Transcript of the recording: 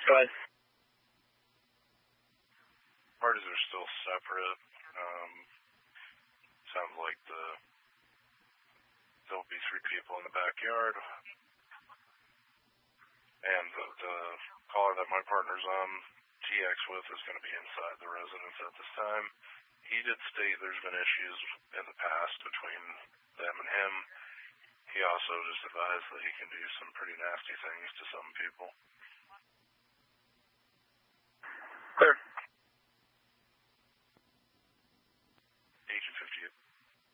Go ahead. Parties are still separate. Sounds like there'll be 3 people in the backyard. And the caller that my partner's on TX with is going to be inside the residence at this time. He did state there's been issues in the past between them and him. He also just advised that he can do some pretty nasty things to some people. Clear.